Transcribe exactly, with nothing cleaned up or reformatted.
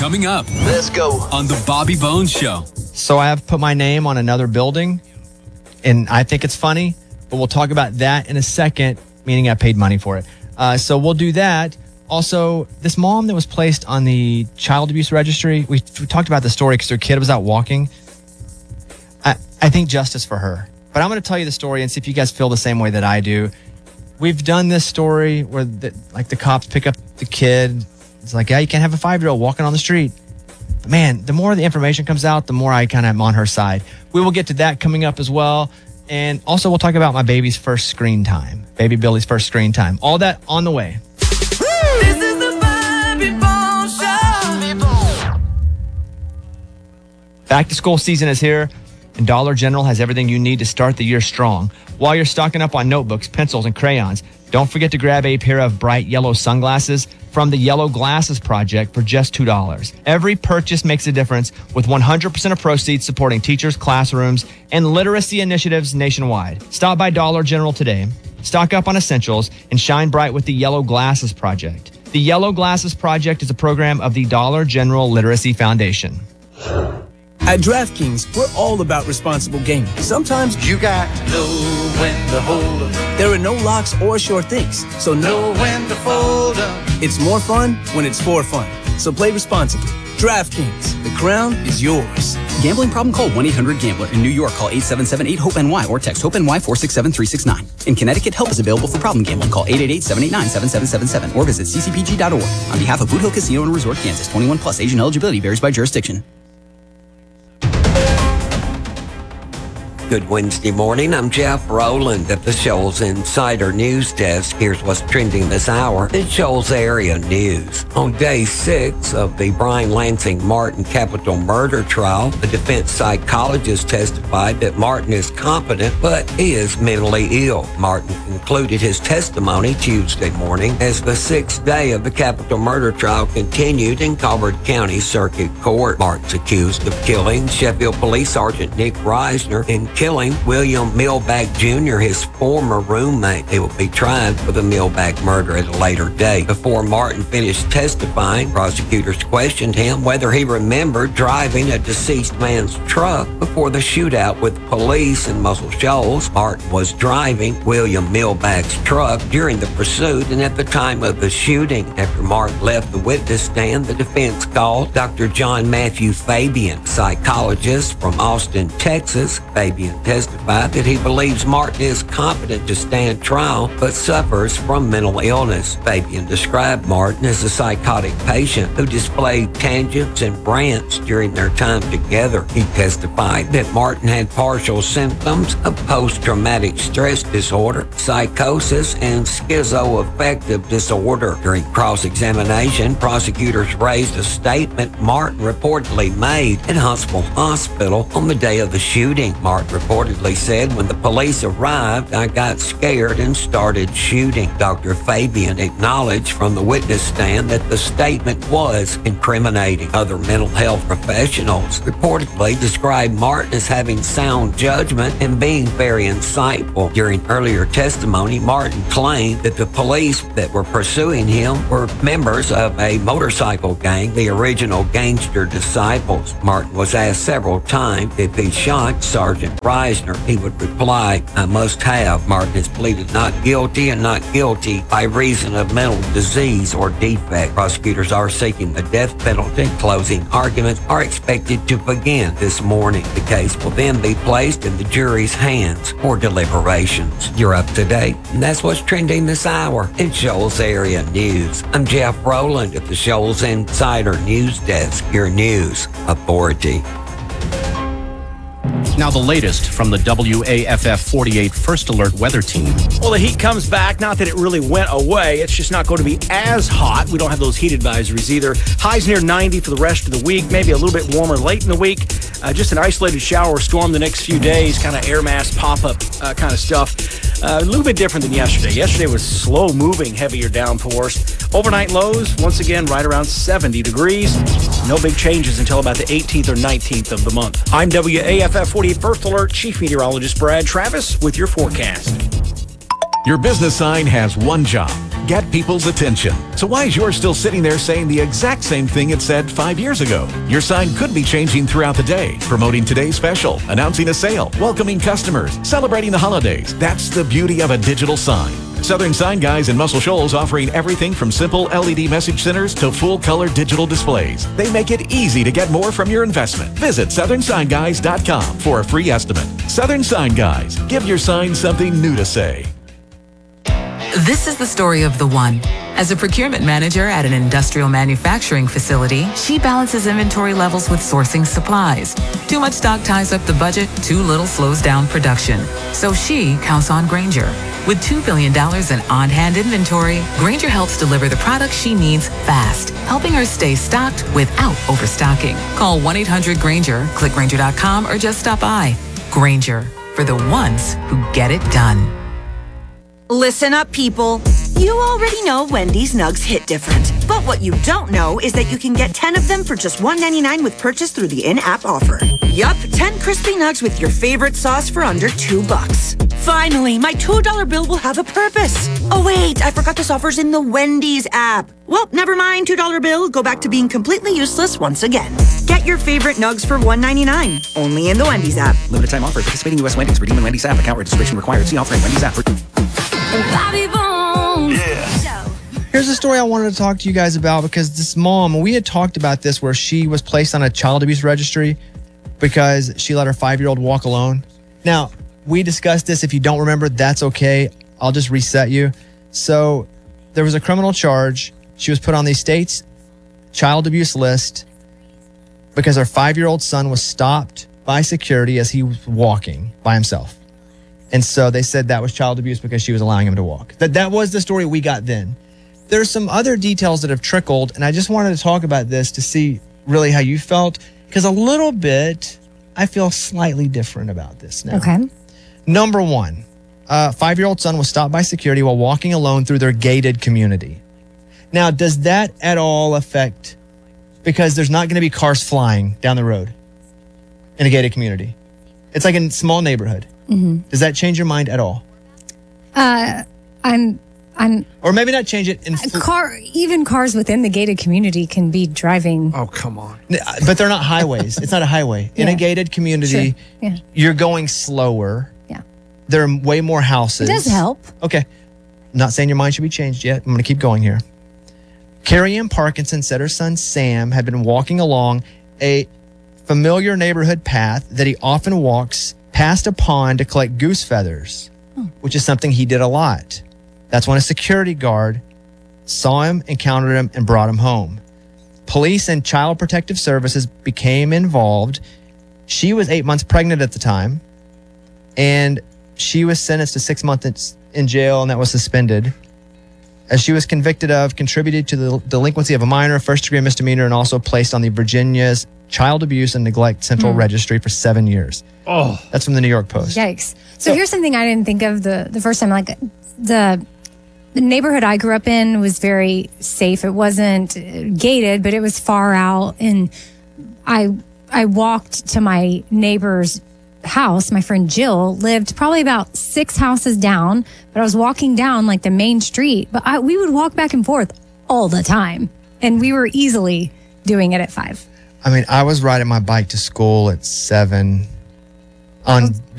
Coming up. Let's go. On the Bobby Bones Show. So I have put my name on another building, and I think it's funny, but we'll talk about that in a second, meaning I paid money for it. Uh, so we'll do that. Also, this mom that was placed on the child abuse registry, we, we talked about the story because her kid was out walking. I, I think justice for her. But I'm going to tell you the story and see if you guys feel the same way that I do. We've done this story where the, like the cops pick up the kid. It's like, yeah, you can't have a five-year-old walking on the street. But man, the more the information comes out, the more I kind of am on her side. We will get to that coming up as well. And also we'll talk about my baby's first screen time. Baby Billy's first screen time. All that on the way. This is the Bobby Bones Show. Back to school season is here, and Dollar General has everything you need to start the year strong. While you're stocking up on notebooks, pencils, and crayons, don't forget to grab a pair of bright yellow sunglasses from the Yellow Glasses Project for just two dollars. Every purchase makes a difference, with one hundred percent of proceeds supporting teachers, classrooms, and literacy initiatives nationwide. Stop by Dollar General today, stock up on essentials, and shine bright with the Yellow Glasses Project. The Yellow Glasses Project is a program of the Dollar General Literacy Foundation. At DraftKings, we're all about responsible gaming. Sometimes You got to know when to hold up. there are no locks or sure things, so Know no, when to fold up. it's more fun when it's for fun. So play responsibly. DraftKings, the crown is yours. Gambling problem? Call one eight hundred gambler. In New York, call eight seven seven eight hope N Y or text HOPE-NY four six seven three six nine. In Connecticut, help is available for problem gambling. Call eight eight eight seven eight nine seven seven seven seven or visit c c p g dot org. On behalf of Boot Hill Casino and Resort, Kansas, twenty-one plus, age and eligibility varies by jurisdiction. Good Wednesday morning. I'm Jeff Rowland at the Shoals Insider News Desk. Here's what's trending this hour in Shoals area news. On day six of the Brian Lansing Martin capital murder trial, the defense psychologist testified that Martin is competent, but he is mentally ill. Martin concluded his testimony Tuesday morning as the sixth day of the capital murder trial continued in Colbert County Circuit Court. Martin's accused of killing Sheffield Police Sergeant Nick Reisner and killing William Milback Junior, his former roommate. He will be tried for the Milback murder at a later date. Before Martin finished testifying, prosecutors questioned him whether he remembered driving a deceased man's truck before the shootout with police in Muscle Shoals. Martin was driving William Milback's truck during the pursuit and at the time of the shooting. After Martin left the witness stand, the defense called Doctor John Matthew Fabian, psychologist from Austin, Texas. Fabian testified that he believes Martin is competent to stand trial but suffers from mental illness. Fabian described Martin as a psychotic patient who displayed tangents and rants during their time together. He testified that Martin had partial symptoms of post-traumatic stress disorder, psychosis, and schizoaffective disorder. During cross-examination, prosecutors raised a statement Martin reportedly made at Huntsville Hospital on the day of the shooting. Martin reportedly said, "When the police arrived, I got scared and started shooting." Doctor Fabian acknowledged from the witness stand that the statement was incriminating. Other mental health professionals reportedly described Martin as having sound judgment and being very insightful. During earlier testimony, Martin claimed that the police that were pursuing him were members of a motorcycle gang, the original Gangster Disciples. Martin was asked several times if he shot Sergeant Reisner. He would reply, "I must have." Martin has pleaded not guilty and not guilty by reason of mental disease or defect. Prosecutors are seeking the death penalty. Closing arguments are expected to begin this morning. The case will then be placed in the jury's hands for deliberations. You're up to date, and that's what's trending this hour in Shoals Area News. I'm Jeff Rowland at the Shoals Insider News Desk, your news authority. Now the latest from the W A F F forty-eight First Alert Weather Team. Well, the heat comes back. Not that it really went away. It's just not going to be as hot. We don't have those heat advisories either. Highs near ninety for the rest of the week. Maybe a little bit warmer late in the week. Uh, just an isolated shower or storm the next few days. Kind of air mass pop-up uh, kind of stuff. Uh, a little bit different than yesterday. Yesterday was slow-moving, heavier downpours. Overnight lows, once again, right around seventy degrees. No big changes until about the eighteenth or nineteenth of the month. I'm W A F F forty-eight First Alert Chief Meteorologist Brad Travis with your forecast. Your business sign has one job: get people's attention. So why is yours still sitting there saying the exact same thing it said five years ago? Your sign could be changing throughout the day, promoting today's special, announcing a sale, welcoming customers, celebrating the holidays. That's the beauty of a digital sign. Southern Sign Guys in Muscle Shoals offering everything from simple L E D message centers to full-color digital displays. They make it easy to get more from your investment. Visit southern sign guys dot com for a free estimate. Southern Sign Guys. Give your sign something new to say. This is the story of the one. As a procurement manager at an industrial manufacturing facility, she balances inventory levels with sourcing supplies. Too much stock ties up the budget, too little slows down production. So she counts on Grainger. With two billion dollars in on-hand inventory, Grainger helps deliver the products she needs fast, helping her stay stocked without overstocking. Call one eight hundred Grainger, click Grainger dot com, or just stop by. Grainger, for the ones who get it done. Listen up, people. You already know Wendy's Nugs hit different. But what you don't know is that you can get ten of them for just one ninety-nine with purchase through the in-app offer. Yup, ten crispy nugs with your favorite sauce for under two bucks. Finally, my two dollar bill will have a purpose. Oh wait, I forgot this offer's in the Wendy's app. Well, never mind, two dollar bill. Go back to being completely useless once again. Get your favorite nugs for one ninety-nine, only in the Wendy's app. Limited time offer. Participating U S Wendy's. Redeem in Wendy's app. Account registration required. See offer in Wendy's app. Bobby Bones. Yeah. Here's a story I wanted to talk to you guys about because this mom, we had talked about this where she was placed on a child abuse registry because she let her five-year-old walk alone. Now, we discussed this. If you don't remember, that's okay. I'll just reset you. So there was a criminal charge. She was put on the state's child abuse list because her five-year-old son was stopped by security as he was walking by himself. And so they said that was child abuse because she was allowing him to walk. That that was the story we got then. There's some other details that have trickled, and I just wanted to talk about this to see really how you felt, because a little bit, I feel slightly different about this now. Okay. Number one, uh, five-year-old son was stopped by security while walking alone through their gated community. Now, does that at all affect, because there's not going to be cars flying down the road in a gated community. It's like a small neighborhood. Mm-hmm. Does that change your mind at all? Uh, I'm, I'm. Or maybe not change it. In fl- car, even cars within the gated community can be driving. Oh, come on. But they're not highways. It's not a highway. In Yeah. a gated community, Sure. Yeah. you're going slower. Yeah. There are way more houses. It does help. Okay. Not saying your mind should be changed yet. I'm going to keep going here. Carrie Ann Parkinson said her son Sam had been walking along a familiar neighborhood path that he often walks past a pond to collect goose feathers, Hmm. which is something he did a lot. That's when a security guard saw him, encountered him, and brought him home. Police and Child Protective Services became involved. She was eight months pregnant at the time, and she was sentenced to six months in jail, and that was suspended. As she was convicted of contributed to the delinquency of a minor, first-degree misdemeanor, and also placed on the Virginia's Child Abuse and Neglect Central Hmm. Registry for seven years. Oh, that's from the New York Post. Yikes. So, here's something I didn't think of the, the first time. Like the, the neighborhood I grew up in was very safe. It wasn't gated, but it was far out. And I, I walked to my neighbor's house. My friend Jill lived probably about six houses down, but I was walking down like the main street, but I, we would walk back and forth all the time. And we were easily doing it at five. I mean, I was riding my bike to school at seven on